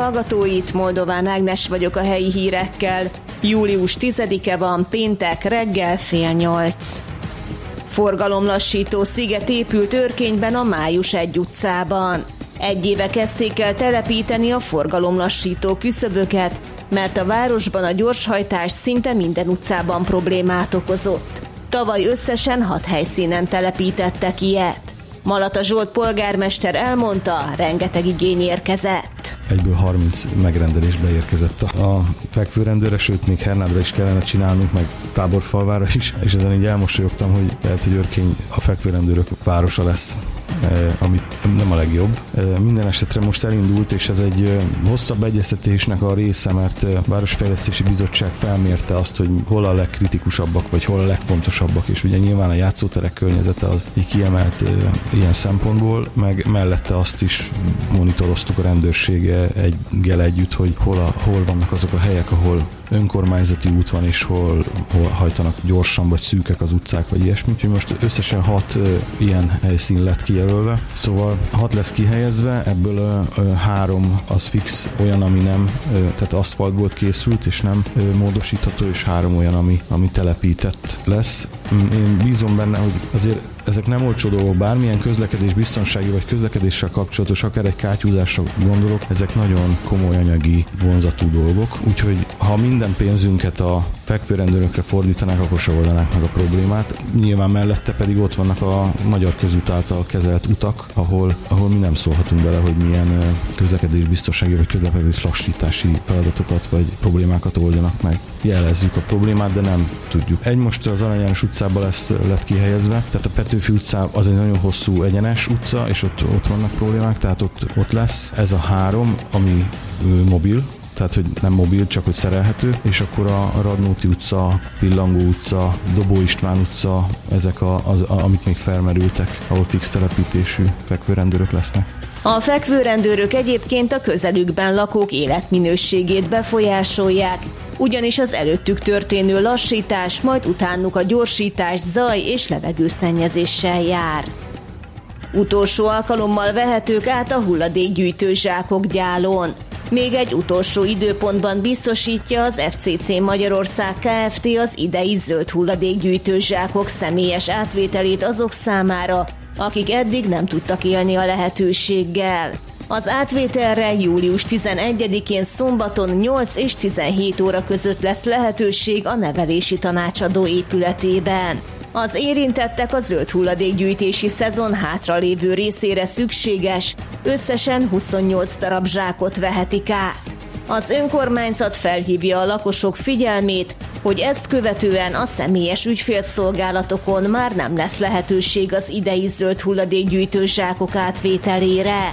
hallgatóit, Moldován Ágnes vagyok a helyi hírekkel. Július 10-e van, péntek, reggel 7:30. Forgalomlassító sziget épült Örkényben a Május 1 utcában. 1 éve kezdték el telepíteni a forgalomlassító küszöböket, mert a városban a gyorshajtás szinte minden utcában problémát okozott. Tavaly összesen 6 helyszínen telepítettek ilyet. Malata Zsolt polgármester elmondta, rengeteg igény érkezett. Egyből 30 megrendelés beérkezett a fekvőrendőre, sőt még Hernádra is kellene csinálnunk, meg Táborfalvára is, és ezen így elmosolyogtam, hogy lehet, hogy Örkény a fekvőrendőrök városa lesz, amit nem a legjobb. Minden esetre most elindult, és ez egy hosszabb egyeztetésnek a része, mert a Városfejlesztési Bizottság felmérte azt, hogy hol a legkritikusabbak, vagy hol a legfontosabbak, és ugye nyilván a játszóterek környezete az így kiemelt ilyen szempontból, meg mellette azt is monitoroztuk a rendőrséggel együtt, hogy hol vannak azok a helyek, ahol önkormányzati út van, és hol hajtanak gyorsan, vagy szűkek az utcák, vagy ilyesmi. Úgyhogy most összesen 6 ilyen helyszín lett kijelölve. Szóval 6 lesz kihelyezve, ebből 3 az fix olyan, ami nem, tehát aszfaltból készült, és nem módosítható, és 3 olyan, ami telepített lesz. Én bízom benne, hogy azért ezek nem olcsó dolgok, bármilyen közlekedés biztonsági vagy közlekedéssel kapcsolatos, akár egy kátyúzásra gondolok, ezek nagyon komoly anyagi vonzatú dolgok, úgyhogy ha minden pénzünket a fekvőrendőrökre fordítanák, akkor se oldanák meg a problémát. Nyilván mellette pedig ott vannak a Magyar Közút által kezelt utak, ahol mi nem szólhatunk bele, hogy milyen közlekedés biztonsági vagy közlekedés lassítási feladatokat vagy problémákat oldanak meg. Jelezzük a problémát, de nem tudjuk. Most az Arany János utcában lett kihelyezve, tehát a Petőfi utca az egy nagyon hosszú egyenes utca, és ott vannak problémák, tehát ott lesz ez a 3, ami mobil, tehát hogy nem mobil, csak hogy szerelhető, és akkor a Radnóti utca, Pillangó utca, Dobó István utca, ezek amik még felmerültek, ahol fix telepítésű fekvőrendőrök lesznek. A fekvőrendőrök egyébként a közelükben lakók életminőségét befolyásolják, ugyanis az előttük történő lassítás, majd utánuk a gyorsítás zaj és levegőszennyezéssel jár. Utolsó alkalommal vehetők át a hulladékgyűjtő zsákok gyálon. Még egy utolsó időpontban biztosítja az FCC Magyarország Kft. Az idei zöld hulladékgyűjtő zsákok személyes átvételét azok számára, akik eddig nem tudtak élni a lehetőséggel. Az átvételre július 11-én szombaton 8 és 17 óra között lesz lehetőség a nevelési tanácsadó épületében. Az érintettek a zöld hulladékgyűjtési szezon hátralévő részére szükséges, összesen 28 darab zsákot vehetik át. Az önkormányzat felhívja a lakosok figyelmét, hogy ezt követően a személyes ügyfélszolgálatokon már nem lesz lehetőség az idei zöld hulladékgyűjtő zsákok átvételére.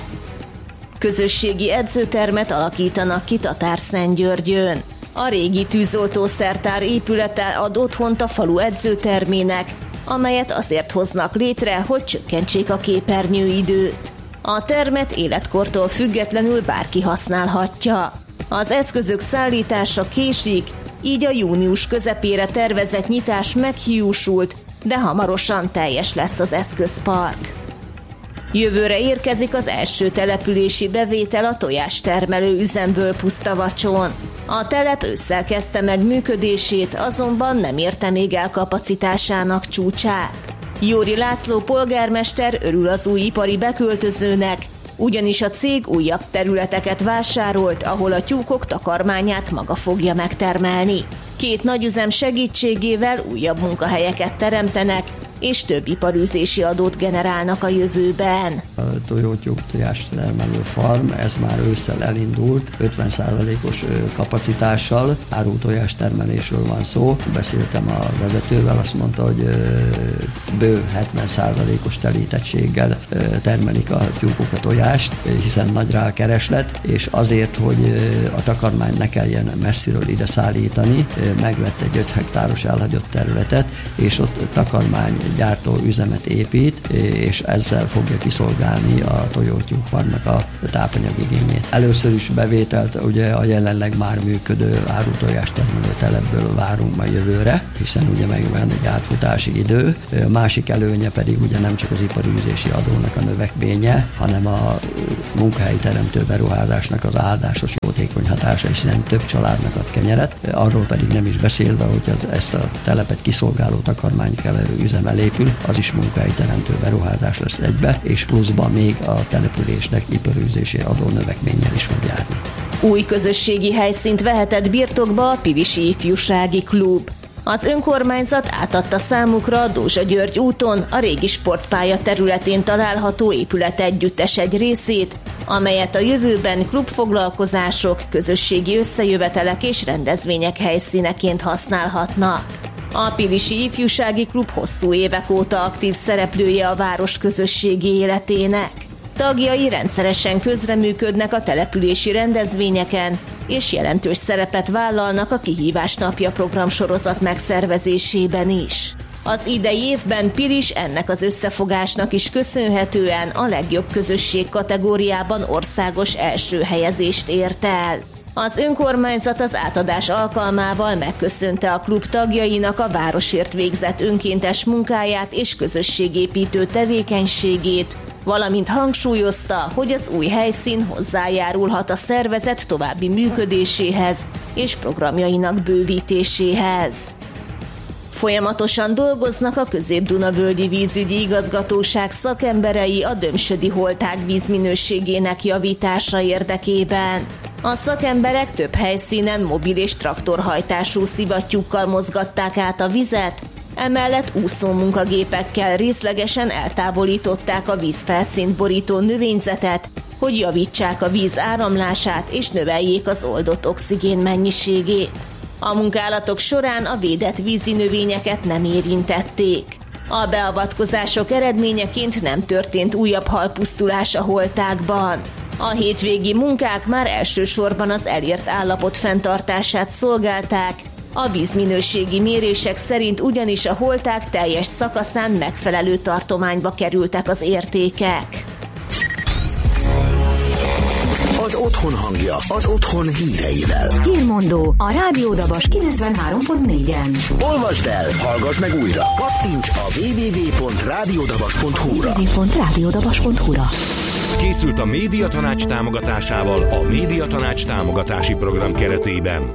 Közösségi edzőtermet alakítanak ki Tatárszentgyörgyön. A régi tűzoltószertár épülete ad otthont a falu edzőtermének, amelyet azért hoznak létre, hogy csökkentsék a képernyőidőt. A termet életkortól függetlenül bárki használhatja. Az eszközök szállítása késik, így a június közepére tervezett nyitás meghiúsult, de hamarosan teljes lesz az eszközpark. Jövőre érkezik az első települési bevétel a tojástermelő üzemből Pusztavacson. A telep ősszel kezdte meg működését, azonban nem érte még el kapacitásának csúcsát. Jóri László polgármester örül az új ipari beköltözőnek, ugyanis a cég újabb területeket vásárolt, ahol a tyúkok takarmányát maga fogja megtermelni. 2 nagyüzem segítségével újabb munkahelyeket teremtenek, és több iparűzési adót generálnak a jövőben. A tojótyúk tojástermelő farm, ez már ősszel elindult, 50%-os kapacitással, áru tojástermelésről van szó. Beszéltem a vezetővel, azt mondta, hogy bő 70%-os telítettséggel termelik a tyúkok a tojást, hiszen nagy rá a kereslet, és azért, hogy a takarmányt ne kelljen messziről ide szállítani, megvett egy 5 hektáros elhagyott területet, és ott takarmány gyártó üzemet épít, és ezzel fogja kiszolgálni a tojótyúkfarmnak a tápanyagigényét. Először is bevételt ugye a jelenleg már működő árutojástermelő telepből várunk majd jövőre, hiszen ugye megvan egy átfutási idő. A másik előnye pedig ugye nem csak az iparűzési adónak a növekménye, hanem a munkahelyi teremtő beruházásnak az áldásos jótékony hatása, hiszen több családnak ad kenyeret, arról pedig nem is beszélve, hogy ezt a telepet kiszolgáló takarmánykeverő üzeme épül, az is munkahelyteremtő beruházás lesz egybe, és pluszban még a településnek iparűzési adónövekménnyel is fog járni. Új közösségi helyszínt vehetett birtokba a Pilisi Ifjúsági Klub. Az önkormányzat átadta számukra a Dózsa György úton, a régi sportpálya területén található épület együttes egy részét, amelyet a jövőben klubfoglalkozások, közösségi összejövetelek és rendezvények helyszíneként használhatnak. A Pilisi Ifjúsági Klub hosszú évek óta aktív szereplője a város közösségi életének. Tagjai rendszeresen közreműködnek a települési rendezvényeken, és jelentős szerepet vállalnak a Kihívás napja programsorozat megszervezésében is. Az idei évben Pilis ennek az összefogásnak is köszönhetően a legjobb közösség kategóriában országos első helyezést ért el. Az önkormányzat az átadás alkalmával megköszönte a klub tagjainak a városért végzett önkéntes munkáját és közösségépítő tevékenységét, valamint hangsúlyozta, hogy az új helyszín hozzájárulhat a szervezet további működéséhez és programjainak bővítéséhez. Folyamatosan dolgoznak a Közép-Duna-völgyi vízügyi igazgatóság szakemberei a dömsödi holtág vízminőségének javítása érdekében. A szakemberek több helyszínen mobil és traktorhajtású szivattyúkkal mozgatták át a vizet, emellett úszómunkagépekkel részlegesen eltávolították a vízfelszínt borító növényzetet, hogy javítsák a víz áramlását és növeljék az oldott oxigén mennyiségét. A munkálatok során a védett vízi növényeket nem érintették. A beavatkozások eredményeként nem történt újabb halpusztulás a holtákban. A hétvégi munkák már elsősorban az elért állapot fenntartását szolgálták, a vízminőségi mérések szerint ugyanis a holták teljes szakaszán megfelelő tartományba kerültek az értékek. Az otthon hangja, az otthon híreivel. Hírmondó a Rádió Dabas 93.4-en. Olvasd el, hallgass meg újra. Kattints a www.radiodabas.hu-ra. Készült a Médiatanács támogatásával a Médiatanács támogatási program keretében.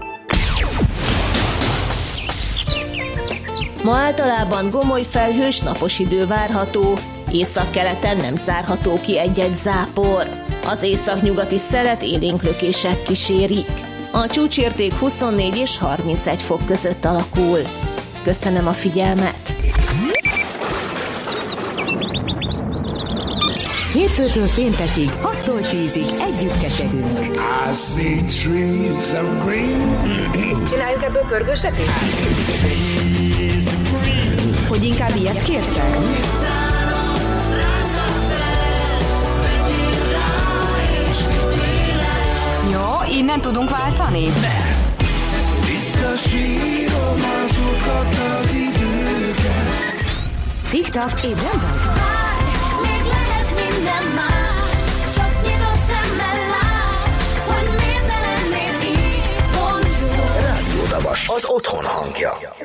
Ma általában gomoly felhős napos idő várható, északkeleten nem zárható ki egy-egy zápor. Az északnyugati szelet élénklökések kísérik. A csúcsérték 24 és 31 fok között alakul. Köszönöm a figyelmet! Hétfőtől péntekig 6-tól 10-ig együtt ketyegünk. Csináljuk ebből pörgőset is? Hogy inkább ilyet kértek? Jó, innen tudunk váltani? Ne! Visszasírom azokat az időket. Tik-tak, ébren vagy? Még lehet minden más, csak nyitott szemmel lásd, hogy miért ne lennél így pont jó. Rádió Dabas, az otthon hangja.